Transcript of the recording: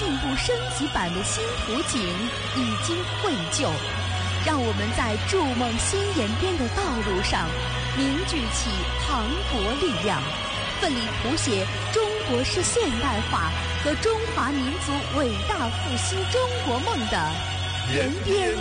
进步升级版的新图景已经绘就，让我们在筑梦新延边的道路上凝聚起磅礴力量，奋力谱写中国式现代化和中华民族伟大复兴中国梦的延边